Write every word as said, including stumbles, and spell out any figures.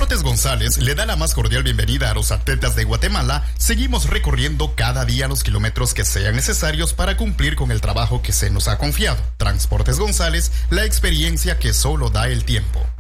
Transportes González le da la más cordial bienvenida a los atletas de Guatemala. Seguimos recorriendo cada día los kilómetros que sean necesarios para cumplir con el trabajo que se nos ha confiado. Transportes González, la experiencia que solo da el tiempo.